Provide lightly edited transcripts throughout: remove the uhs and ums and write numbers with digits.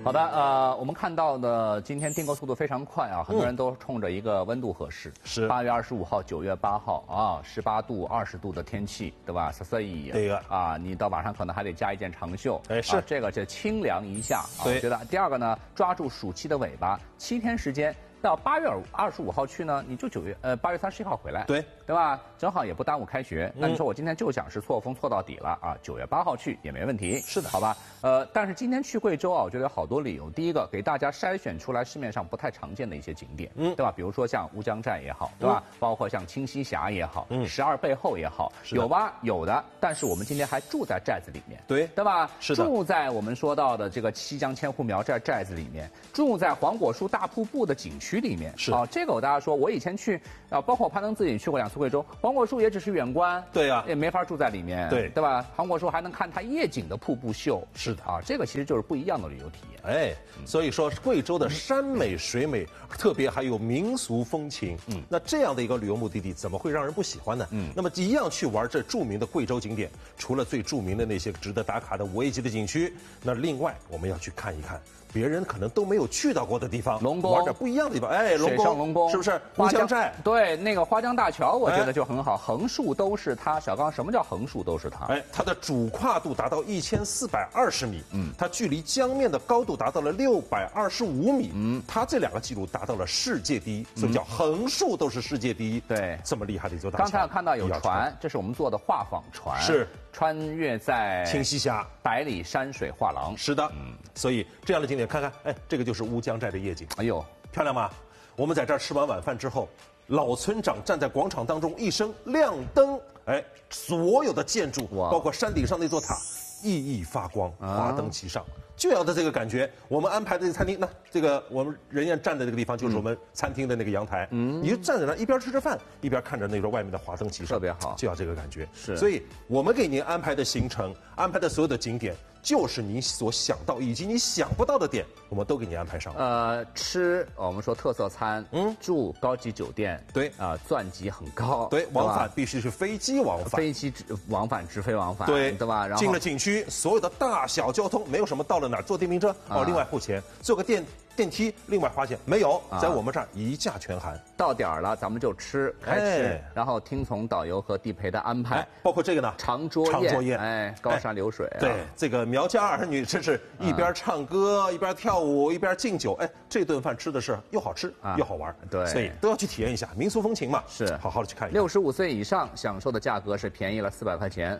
好的，我们看到的今天订购速度非常快啊，很多人都冲着一个温度合适， 是 8月25号、9月8号啊，18度、20度的天气，对吧？ 对呀， 啊，你到晚上可能还得加一件长袖， 哎，是这个就清凉一下啊。 对， 我觉得第二个呢，抓住暑期的尾巴，7天时间。到8月25号去呢，你就8月31号回来， 对吧？正好也不耽误开学。那你说我今天就想是错峰错到底了啊，9月8号去也没问题。 是的， 好吧。但是今天去贵州啊，我觉得有好多理由。第一个，给大家筛选出来市面上不太常见的一些景点，对吧？比如说像乌江寨也好，对吧？包括像清溪峡也好，12背后也好，有吧？有的。但是我们今天还住在寨子里面， 对吧？ 是的。 住在我们说到的这个西江千户苗寨子里面，住在黄果树大瀑布的景区里面， 是啊。这个我大家说，我以前去啊，包括我攀登自己去过2次贵州，黄果树也只是远观， 对呀， 也没法住在里面，对吧？黄果树还能看它夜景的瀑布秀， 是的啊，这个其实就是不一样的旅游体验。 哎，所以说贵州的山美水美，特别还有民俗风情，那这样的一个旅游目的地，怎么会让人不喜欢呢？那么一样去玩这著名的贵州景点，除了最著名的那些值得打卡的5A级的景区，那另外我们要去看一看。别人可能都没有去到过的地方， 龙宫玩点不一样的地方，哎， 水上龙宫是不是？乌江寨， 对，那个花江大桥，我觉得就很好，横竖都是它。小刚，什么叫横竖都是它？ 哎，它的主跨度达到1420米，它距离江面的高度达到了625米，它这2个记录达到了世界第一，所以叫横竖都是世界第一。 对， 这么厉害的一座大桥。 刚才我看到有船，这是我们做的画舫船， 是穿越在清溪峡百里山水画廊。 是的，所以这样的景点看看，哎，这个就是乌江寨的夜景。 哎呦， 漂亮吗？我们在这儿吃完晚饭之后，老村长站在广场当中，一声亮灯，哎，所有的建筑，包括山顶上那座塔，熠熠发光，华灯齐上。就要的这个感觉，我们安排的这个餐厅，那这个我们人家站的这个地方就是我们餐厅的那个阳台，你就站在那一边吃着饭，一边看着那个外面的华灯齐上， 特别好， 就要这个感觉。 是， 所以我们给您安排的行程，安排的所有的景点，就是您所想到以及你想不到的点，我们都给您安排上了。 吃我们说特色餐，住高级酒店， 对啊，钻级很高， 对，往返必须是飞机往返， 飞机往返直飞往返， 对吧？然后进了景区，所有的大小交通没有什么到了哪儿坐电瓶车另外付钱，坐个电梯另外花钱，没有，在我们这儿一价全含。 到点儿了，咱们就吃，开吃，然后听从导游和地陪的安排， 包括这个呢， 长桌宴，哎，高山流水， 对，这个苗家儿女真是一边唱歌一边跳舞一边敬酒，哎，这顿饭吃的是又好吃又好玩， 对， 所以都要去体验一下民俗风情嘛， 是， 好好的去看一看。 65岁以上享受的价格是便宜了400块钱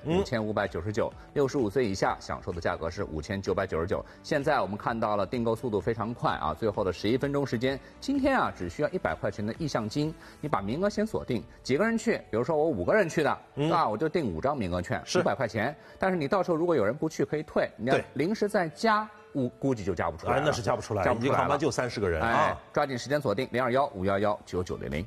，5599；65岁以下享受的价格是5999。现在我们看到了订购速度非常快啊，最后的11分钟时间，今天啊只需要100块钱的意向金，你把名额先锁定，几个人去，比如说我5个人去的，我就订5张名额券，500块钱。但是你到时候如果有人不去可以退，你要临时再加，估计就加不出来了， 那是加不出来，一个航班就30个人啊，抓紧时间锁定021-511-9900。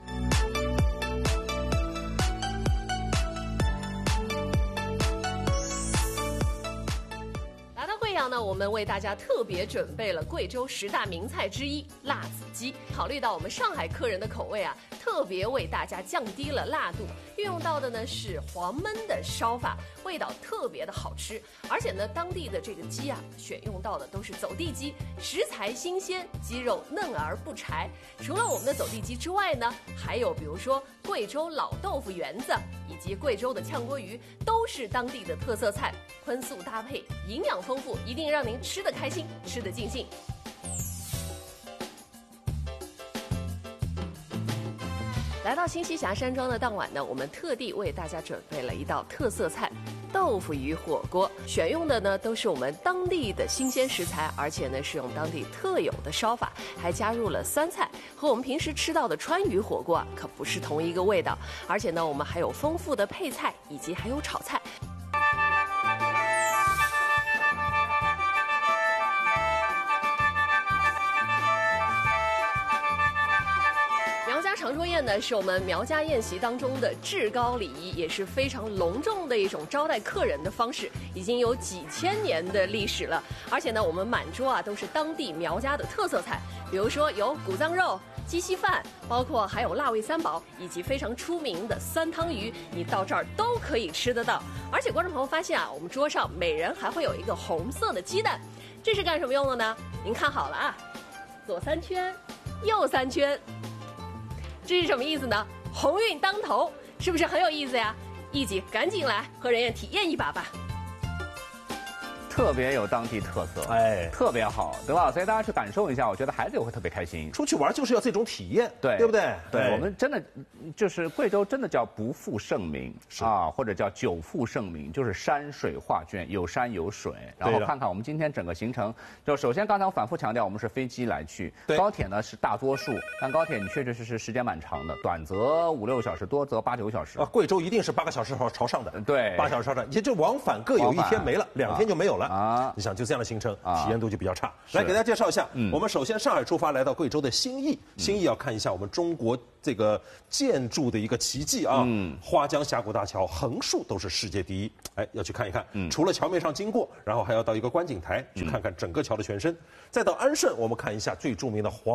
呢，我们为大家特别准备了贵州10大名菜之一辣子鸡。考虑到我们上海客人的口味啊，特别为大家降低了辣度，运用到的呢是黄焖的烧法，味道特别的好吃。而且呢，当地的这个鸡啊，选用到的都是走地鸡，食材新鲜，鸡肉嫩而不柴。除了我们的走地鸡之外呢，还有比如说贵州老豆腐圆子以及贵州的炝锅鱼，都是当地的特色菜，荤素搭配，营养丰富，一定让您吃得开心，吃得尽兴。来到清溪峡山庄的当晚呢，我们特地为大家准备了一道特色菜——豆腐鱼火锅。选用的呢都是我们当地的新鲜食材，而且呢是用当地特有的烧法，还加入了酸菜，和我们平时吃到的川渝火锅啊可不是同一个味道。而且呢，我们还有丰富的配菜，以及还有炒菜。长桌宴呢，是我们苗家宴席当中的至高礼仪，也是非常隆重的一种招待客人的方式，已经有几千年的历史了。而且呢，我们满桌啊都是当地苗家的特色菜，比如说有骨脏肉、鸡稀饭，包括还有辣味三宝，以及非常出名的酸汤鱼，你到这儿都可以吃得到。而且观众朋友发现啊，我们桌上每人还会有一个红色的鸡蛋。 这是干什么用的呢？您看好了啊，左3圈，右3圈，这是什么意思呢？鸿运当头，是不是很有意思呀？一起赶紧来和人家体验一把吧。 特别有当地特色，特别好，对吧？所以大家去感受一下，我觉得孩子也会特别开心。 出去玩就是要这种体验， 对不对？ 对，我们真的就是贵州，真的叫不负盛名啊，或者叫久负盛名，就是山水画卷，有山有水。然后看看我们今天整个行程，就首先刚才我反复强调，我们是飞机来去，高铁呢是大多数，但高铁你确确实实时间蛮长的，短则5、6个小时，多则8、9个小时。 贵州一定是8个小时朝上的， 对 ，8小时朝上，也就往返各有1天没了，2天就没有了。你想就这样的行程，体验度就比较差。来给大家介绍一下，我们首先上海出发来到贵州的兴义，兴义要看一下我们中国这个建筑的一个奇迹啊，花江峡谷大桥横竖都是世界第一，要去看一看。除了桥面上经过，然后还要到一个观景台去看看整个桥的全身，再到安顺，我们看一下最著名的黄